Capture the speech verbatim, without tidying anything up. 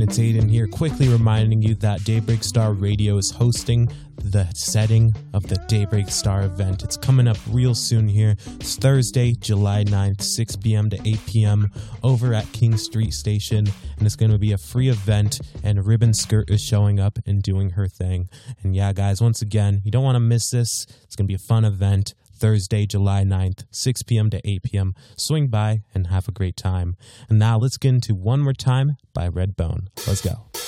it's Aiden here, quickly reminding you that Daybreak Star Radio is hosting the setting of the Daybreak Star event. It's coming up real soon here. It's Thursday, July ninth, six p.m. to eight p.m. over at King Street Station, and it's going to be a free event, and Ribbon Skirt is showing up and doing her thing. And yeah, guys, once again, you don't want to miss this. It's going to be a fun event. Thursday, July ninth, six p.m. to eight p.m. Swing by and have a great time. And now let's get into One More Time by Redbone. Let's go.